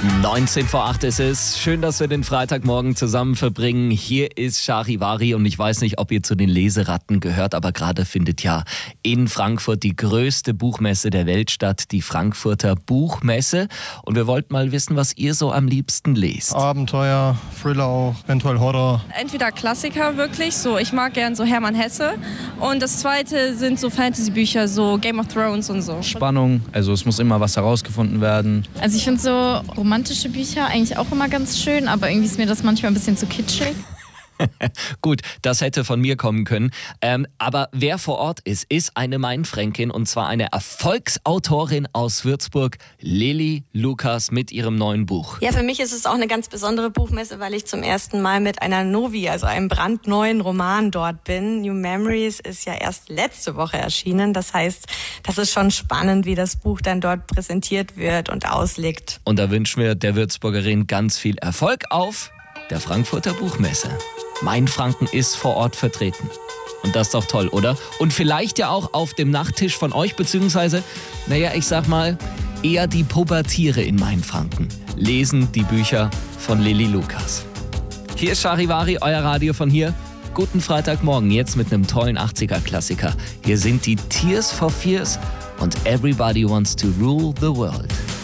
19 vor 8 ist es. Schön, dass wir den Freitagmorgen zusammen verbringen. Hier ist Charivari und ich weiß nicht, ob ihr zu den Leseratten gehört, aber gerade findet ja in Frankfurt die größte Buchmesse der Welt statt, die Frankfurter Buchmesse. Und wir wollten mal wissen, was ihr so am liebsten lest. Abenteuer, Thriller auch, eventuell Horror. Entweder Klassiker wirklich, so ich mag gern so Hermann Hesse. Und das zweite sind so Fantasy-Bücher, so Game of Thrones und so. Spannung, also es muss immer was herausgefunden werden. Also ich finde so romantische Bücher eigentlich auch immer ganz schön, aber irgendwie ist mir das manchmal ein bisschen zu kitschig. Gut, das hätte von mir kommen können. Aber wer vor Ort ist eine Mainfränkin und zwar eine Erfolgsautorin aus Würzburg, Lilly Lukas mit ihrem neuen Buch. Ja, für mich ist es auch eine ganz besondere Buchmesse, weil ich zum ersten Mal mit einer Novi, also einem brandneuen Roman dort bin. New Memories ist ja erst letzte Woche erschienen. Das heißt, das ist schon spannend, wie das Buch dann dort präsentiert wird und auslegt. Und da wünschen wir der Würzburgerin ganz viel Erfolg auf der Frankfurter Buchmesse. Mainfranken ist vor Ort vertreten. Und das ist doch toll, oder? Und vielleicht ja auch auf dem Nachttisch von euch, beziehungsweise, ich sag mal, eher die Pubertiere in Mainfranken lesen die Bücher von Lilly Lukas. Hier ist Charivari, euer Radio von hier. Guten Freitagmorgen, jetzt mit einem tollen 80er-Klassiker. Hier sind die Tears for Fears und Everybody Wants to Rule the World.